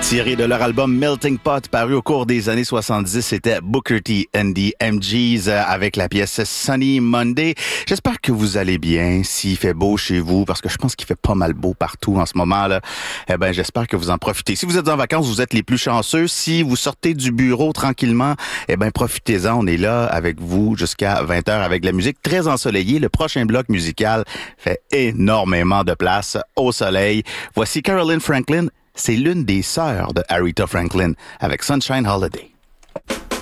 Tiré de leur album Melting Pot, paru au cours des années 70, c'était Booker T and the MGs avec la pièce Sunny Monday. J'espère que vous allez bien, s'il fait beau chez vous, parce que je pense qu'il fait pas mal beau partout en ce moment-là. Eh ben, j'espère que vous en profitez. Si vous êtes en vacances, vous êtes les plus chanceux. Si vous sortez du bureau tranquillement, eh ben, profitez-en. On est là avec vous jusqu'à 20h avec de la musique très ensoleillée. Le prochain bloc musical fait énormément de place au soleil. Voici Caroline Franklin. C'est l'une des sœurs de Aretha Franklin avec Sunshine Holiday.